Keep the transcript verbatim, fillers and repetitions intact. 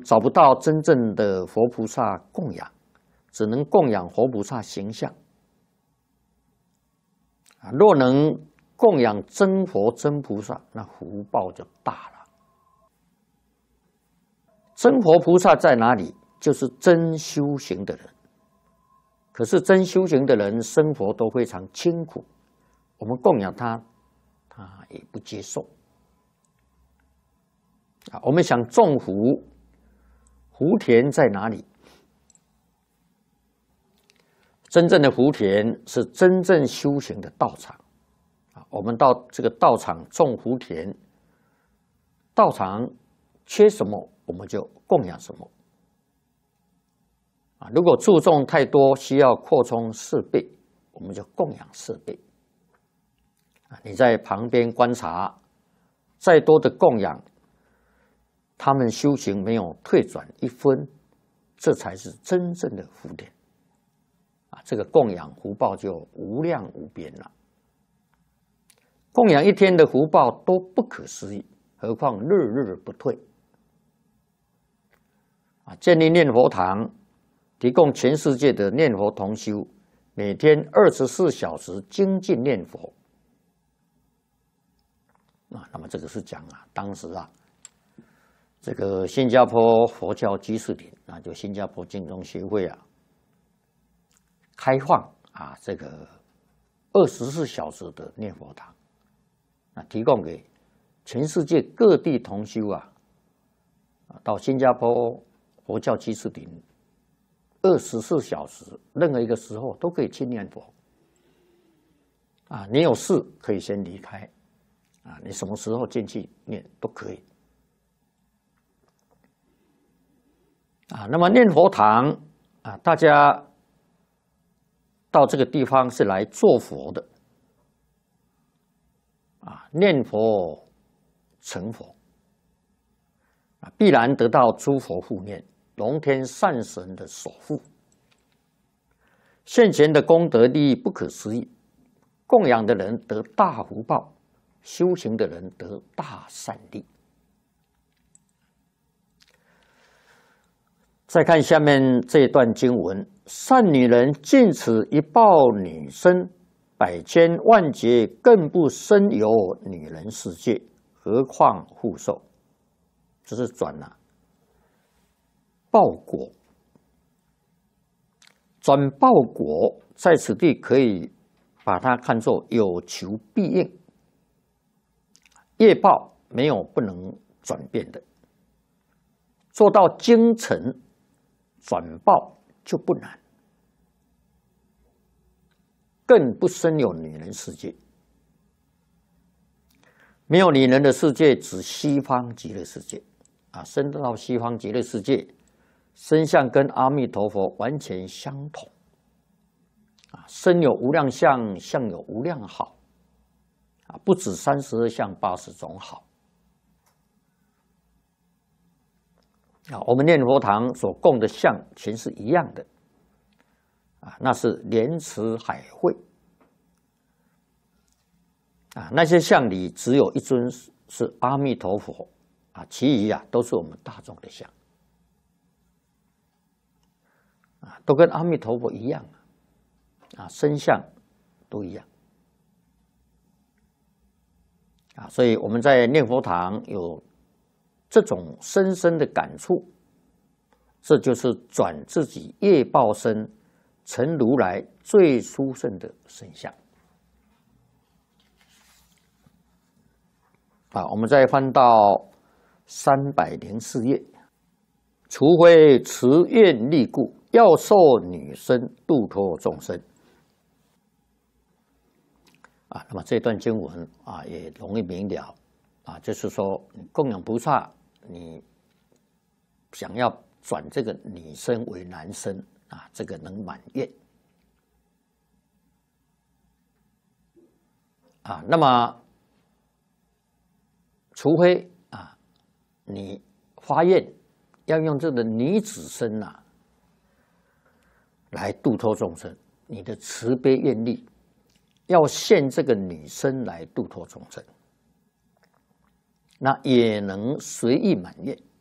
找不到真正的佛菩萨供养，只能供养佛菩萨形象。啊，若能供养真佛真菩萨，那福报就大了。真佛菩萨在哪里？就是真修行的人。可是真修行的人生活都非常清苦，我们供养他，他也不接受。啊，我们想种福，福田在哪里？真正的福田是真正修行的道场。啊，我们到这个道场种福田，道场缺什么，我们就供养什么。啊，如果注重太多，需要扩充四倍，我们就供养四倍。啊，你在旁边观察，再多的供养，他们修行没有退转一分，这才是真正的福田。啊，这个供养福报就无量无边了。供养一天的福报都不可思议，何况日日不退。啊，建立念佛堂，提供全世界的念佛同修，每天二十四小时精进念佛。啊，那么这个是讲啊，当时啊，这个新加坡佛教居士林，那就新加坡净宗协会啊，开放啊这个二十四小时的念佛堂，啊，提供给全世界各地同修啊，到新加坡佛教居士林二十四小时，任何一个时候都可以去念佛。啊，你有事可以先离开，啊，你什么时候进去念都可以。啊，那么念佛堂啊，大家到这个地方是来做佛的，啊，念佛成佛，啊，必然得到诸佛护念，龙天善神的守护，现前的功德利益不可思议，供养的人得大福报，修行的人得大善利。再看下面这一段经文：善女人尽此一报女身，百千万劫更不生有女人世界，何况复受？这是转了、啊、报果，转报果在此地可以把它看作有求必应，业报没有不能转变的，做到精诚转报就不难，更不生有女人世界。没有女人的世界，指西方极乐世界啊，升到西方极乐世界，身相跟阿弥陀佛完全相同啊，身有无量相，相有无量好啊，不止三十二相八十种好。啊，我们念佛堂所供的像全是一样的，啊，那是莲池海会，啊，那些像里只有一尊是阿弥陀佛，啊，其余啊都是我们大众的像，啊，都跟阿弥陀佛一样，啊，身相都一样，啊，所以我们在念佛堂有这种深深的感触，这就是转自己业报身成如来最殊胜的身相。啊，我们再翻到三百零四页，除非持愿力故，要受女身度脱众生。啊，那么这段经文啊也容易明了啊，就是说供养菩萨，你想要转这个女身为男身啊，这个能满愿啊。那么，除非啊，你发愿要用这个女子身呐、啊、来度脱众生，你的慈悲愿力要现这个女身来度脱众生，那也能随意满愿。